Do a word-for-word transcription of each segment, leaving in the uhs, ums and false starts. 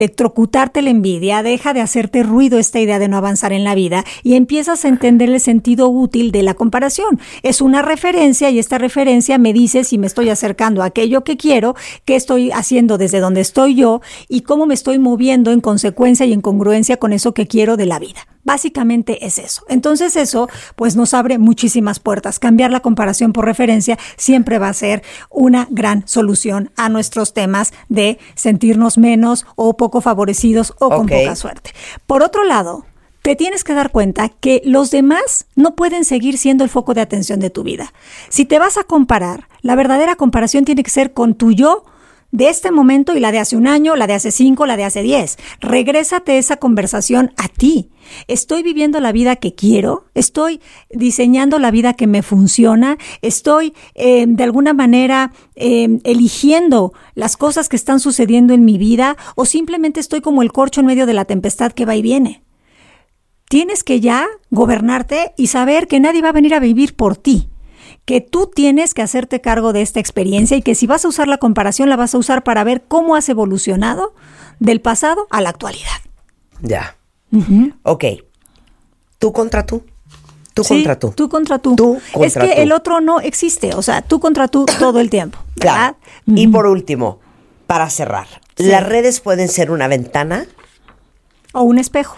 electrocutarte la envidia, deja de hacerte ruido esta idea de no avanzar en la vida y empiezas a entender el sentido útil de la comparación. Es una referencia y esta referencia me dice si me estoy acercando a aquello que quiero, qué estoy haciendo desde donde estoy yo y cómo me estoy moviendo en consecuencia y en congruencia con eso que quiero de la vida. Básicamente es eso. Entonces eso pues nos abre muchísimas puertas. Cambiar la comparación por referencia siempre va a ser una gran solución a nuestros temas de sentirnos menos o poco favorecidos o con Okay. poca suerte. Por otro lado, te tienes que dar cuenta que los demás no pueden seguir siendo el foco de atención de tu vida. Si te vas a comparar, la verdadera comparación tiene que ser con tu yo de este momento y la de hace un año, la de hace cinco, la de hace diez. Regrésate esa conversación a ti. ¿Estoy viviendo la vida que quiero? ¿Estoy diseñando la vida que me funciona? ¿Estoy eh, de alguna manera eh, eligiendo las cosas que están sucediendo en mi vida? ¿O simplemente estoy como el corcho en medio de la tempestad que va y viene? Tienes que ya gobernarte y saber que nadie va a venir a vivir por ti. Que tú tienes que hacerte cargo de esta experiencia y que si vas a usar la comparación, la vas a usar para ver cómo has evolucionado del pasado a la actualidad. Ya. Uh-huh. Ok. Tú contra tú. Tú Sí, contra tú. Tú contra tú. Tú contra es que tú. el otro no existe. O sea, tú contra tú todo el tiempo. Claro. ¿Verdad? Y Uh-huh. por último, para cerrar, Sí. ¿las redes pueden ser una ventana? O un espejo.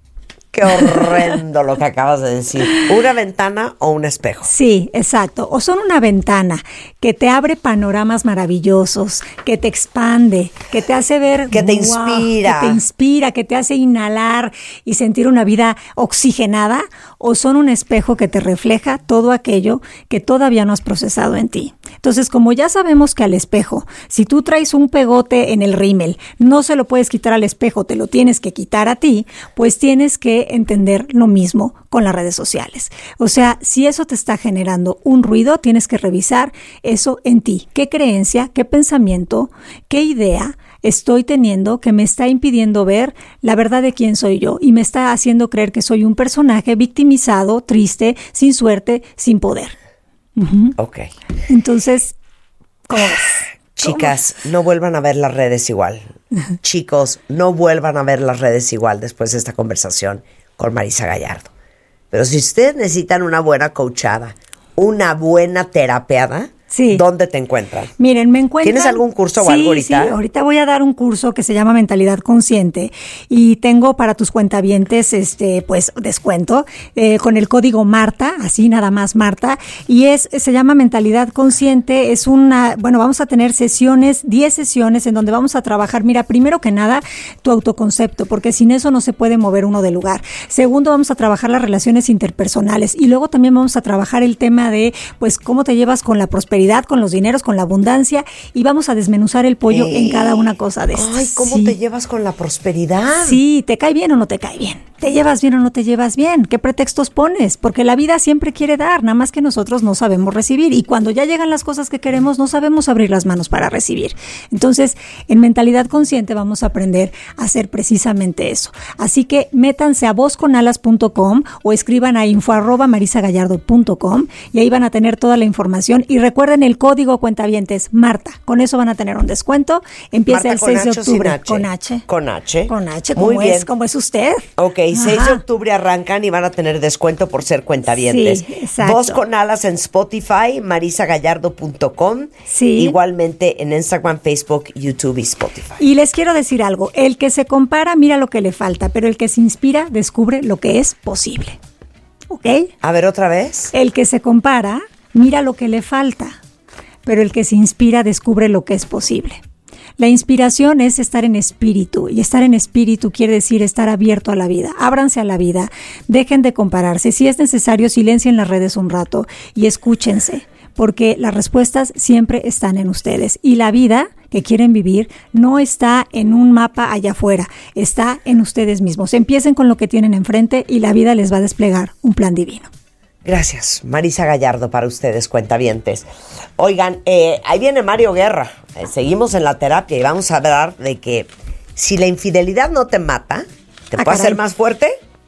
Qué horrendo lo que acabas de decir. ¿Una ventana o un espejo? Sí, exacto. O son una ventana que te abre panoramas maravillosos, que te expande, que te hace ver... Que te wow, inspira. Que te inspira, que te hace inhalar y sentir una vida oxigenada. O son un espejo que te refleja todo aquello que todavía no has procesado en ti. Entonces, como ya sabemos que al espejo, si tú traes un pegote en el rímel, no se lo puedes quitar al espejo, te lo tienes que quitar a ti, pues tienes que entender lo mismo con las redes sociales. O sea, si eso te está generando un ruido, tienes que revisar eso en ti. ¿Qué creencia, qué pensamiento, qué idea estoy teniendo que me está impidiendo ver la verdad de quién soy yo y me está haciendo creer que soy un personaje victimizado, triste, sin suerte, sin poder? Uh-huh. Ok. Entonces, ¿cómo ves? Chicas, no vuelvan a ver las redes igual. Chicos, no vuelvan a ver las redes igual después de esta conversación con Marisa Gallardo. Pero si ustedes necesitan una buena coachada, una buena terapeada, Sí. ¿dónde te encuentran? Miren, me encuentran... ¿Tienes algún curso o sí, algo ahorita? Sí, ahorita voy a dar un curso que se llama Mentalidad Consciente y tengo para tus cuentavientes, este, pues, descuento eh, con el código Marta, así nada más Marta, y es, se llama Mentalidad Consciente, es una, bueno, vamos a tener sesiones, diez sesiones en donde vamos a trabajar, mira, primero que nada, tu autoconcepto, porque sin eso no se puede mover uno del lugar. Segundo, vamos a trabajar las relaciones interpersonales y luego también vamos a trabajar el tema de, pues, cómo te llevas con la prosperidad, con los dineros, con la abundancia y vamos a desmenuzar el pollo Ey. en cada una cosa de estas. Ay, ¿cómo Sí. te llevas con la prosperidad? Sí, ¿te cae bien o no te cae bien? ¿Te llevas bien o no te llevas bien? ¿Qué pretextos pones? Porque la vida siempre quiere dar, nada más que nosotros no sabemos recibir y cuando ya llegan las cosas que queremos no sabemos abrir las manos para recibir. Entonces, en Mentalidad Consciente vamos a aprender a hacer precisamente eso. Así que métanse a voz con alas punto com o escriban a info arroba marisagallardo punto com y ahí van a tener toda la información y recuerden el código cuentavientes Marta. Con eso van a tener un descuento. Empieza Marta, el ¿con seis de H o sin octubre. H? Con H. Con H. Con H, Muy como bien. es, como es usted. Ok, seis de Ajá. octubre arrancan y van a tener descuento por ser cuentavientes. Sí, exacto. Voz con alas en Spotify, marisagallardo punto com. Sí. Igualmente en Instagram, Facebook, YouTube y Spotify. Y les quiero decir algo, el que se compara mira lo que le falta, pero el que se inspira descubre lo que es posible. ¿Ok? A ver, otra vez. El que se compara mira lo que le falta, pero el que se inspira descubre lo que es posible. La inspiración es estar en espíritu, y estar en espíritu quiere decir estar abierto a la vida. Ábranse a la vida, dejen de compararse. Si es necesario, silencien las redes un rato y escúchense, porque las respuestas siempre están en ustedes. Y la vida que quieren vivir no está en un mapa allá afuera, está en ustedes mismos. Empiecen con lo que tienen enfrente y la vida les va a desplegar un plan divino. Gracias, Marisa Gallardo, para ustedes, cuentavientes. Oigan, eh, ahí viene Mario Guerra. Eh, seguimos en la terapia y vamos a hablar de que si la infidelidad no te mata, ¿te Ah, puede hacer caray. más fuerte?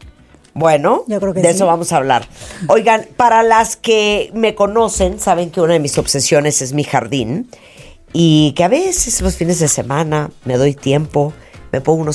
Bueno, Yo creo que de sí. eso vamos a hablar. Oigan, para las que me conocen, saben que una de mis obsesiones es mi jardín y que a veces los fines de semana me doy tiempo, me pongo unos